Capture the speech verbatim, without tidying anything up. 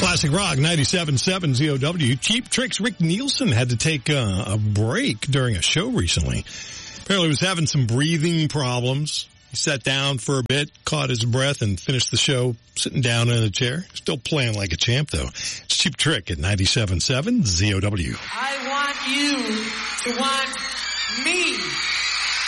Classic Rock ninety-seven point seven Z O W. Cheap Trick's Rick Nielsen had to take uh, a break during a show recently. Apparently he was having some breathing problems. He sat down for a bit, caught his breath, and finished the show sitting down in a chair. Still playing like a champ, though. It's Cheap Trick at ninety-seven point seven Z O W. I want you to want me.